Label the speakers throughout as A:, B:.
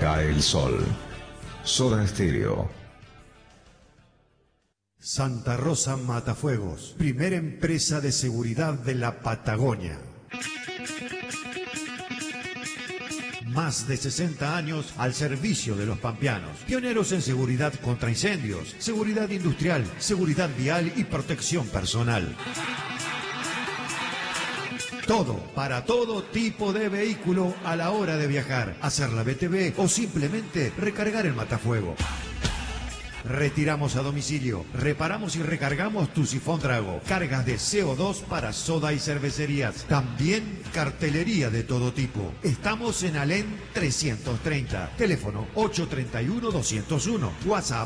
A: cae el sol. Soda Stereo.
B: Santa Rosa Matafuegos, primera empresa de seguridad de la Patagonia. Más de 60 años al servicio de los pampeanos. Pioneros en seguridad contra incendios, seguridad industrial, seguridad vial y protección personal. Todo, para todo tipo de vehículo a la hora de viajar, hacer la BTV o simplemente recargar el matafuego. Retiramos a domicilio, reparamos y recargamos tu sifón Drago, cargas de CO2 para soda y cervecerías, también cartelería de todo tipo. Estamos en Alén 330, teléfono 831-201, WhatsApp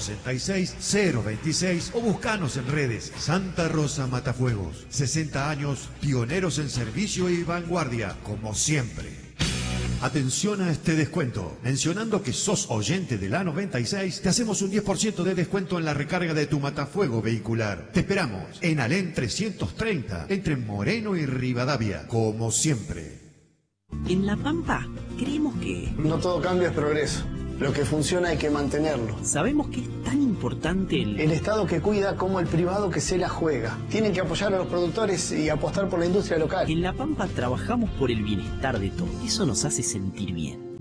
B: 866-026 o buscanos en redes. Santa Rosa Matafuegos, 60 años, pioneros en servicio y vanguardia, como siempre. Atención a este descuento. Mencionando que sos oyente de la 96, te hacemos un 10% de descuento en la recarga de tu matafuego vehicular. Te esperamos en Alén 330, entre Moreno y Rivadavia, como siempre.
C: En La Pampa, creemos que...
D: No todo cambio es progreso. Lo que funciona hay que mantenerlo.
C: Sabemos que es tan importante
D: el Estado que cuida como el privado que se la juega. Tienen que apoyar a los productores y apostar por la industria local.
C: En La Pampa trabajamos por el bienestar de todos. Eso nos hace sentir bien.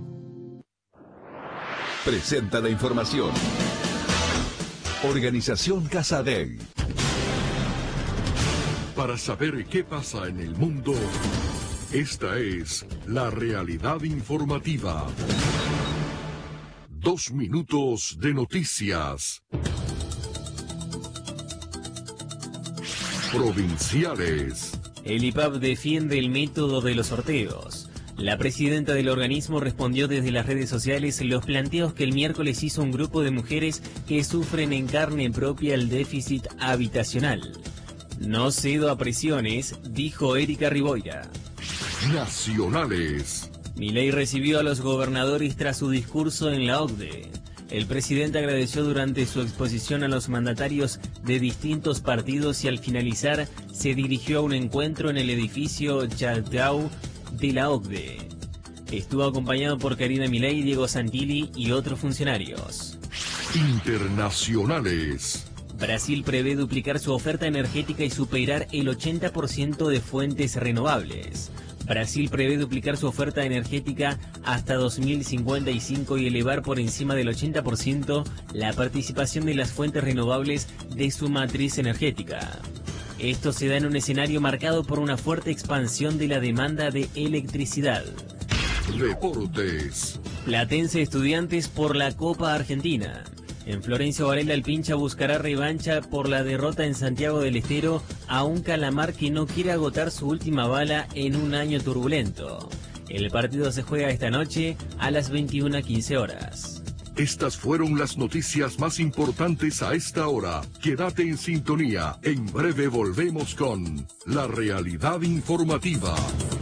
E: Presenta la información. Organización Casadei.
F: Para saber qué pasa en el mundo, esta es la realidad informativa. 2 minutos de noticias. Provinciales.
G: El IPAB defiende el método de los sorteos. La presidenta del organismo respondió desde las redes sociales los planteos que el miércoles hizo un grupo de mujeres que sufren en carne propia el déficit habitacional. No cedo a presiones, dijo Erika Riboira.
F: Nacionales.
G: Milei recibió a los gobernadores tras su discurso en la OCDE. El presidente agradeció durante su exposición a los mandatarios de distintos partidos y al finalizar se dirigió a un encuentro en el edificio Chaltau de la OCDE. Estuvo acompañado por Karina Milei, Diego Santilli y otros funcionarios.
F: Internacionales.
G: Brasil prevé duplicar su oferta energética y superar el 80% de fuentes renovables. Brasil prevé duplicar su oferta energética hasta 2055 y elevar por encima del 80% la participación de las fuentes renovables de su matriz energética. Esto se da en un escenario marcado por una fuerte expansión de la demanda de electricidad.
F: Deportes.
G: Platense Estudiantes por la Copa Argentina. En Florencio Varela el Pincha buscará revancha por la derrota en Santiago del Estero a un Calamar que no quiere agotar su última bala en un año turbulento. El partido se juega esta noche a las 21:15 horas.
F: Estas fueron las noticias más importantes a esta hora. Quédate en sintonía. En breve volvemos con la realidad informativa.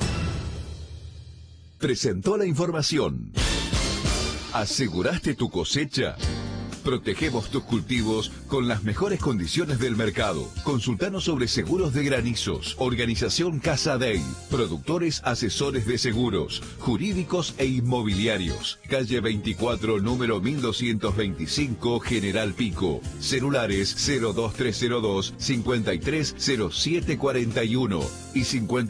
E: Presentó la información. ¿Aseguraste tu cosecha? Protegemos tus cultivos con las mejores condiciones del mercado. Consultanos sobre seguros de granizos. Organización Casadei. Productores asesores de seguros, jurídicos e inmobiliarios. Calle 24, número 1225, General Pico. Celulares 02302 530741 y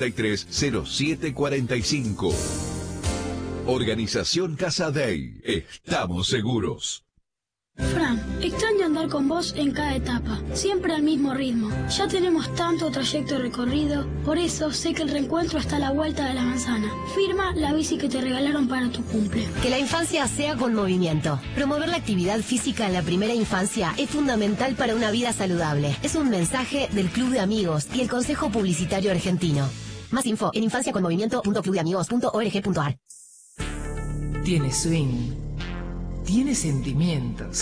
E: 530745. Organización Casadei. Estamos seguros.
H: Fran, extraño andar con vos en cada etapa, siempre al mismo ritmo. Ya tenemos tanto trayecto recorrido, por eso sé que el reencuentro está a la vuelta de la manzana. Firma la bici que te regalaron para tu cumple.
I: Que la infancia sea con movimiento. Promover la actividad física en la primera infancia es fundamental para una vida saludable. Es un mensaje del Club de Amigos y el Consejo Publicitario Argentino. Más info en infanciaconmovimiento.clubdeamigos.org.ar.
J: Tiene swing. Tiene sentimientos.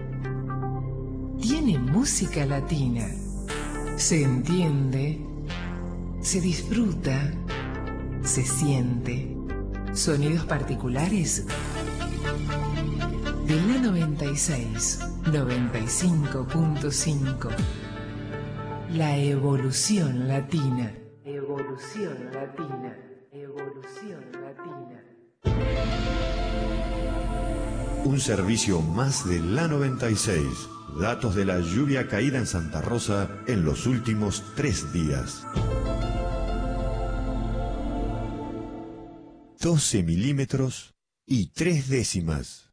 J: Tiene música latina. Se entiende. Se disfruta. Se siente. Sonidos particulares. De la 96, 95.5. La evolución latina. Evolución latina. Evolución latina.
B: Un servicio más de la 96. Datos de la lluvia caída en Santa Rosa en los últimos 3 días. 12 milímetros y 3 décimas.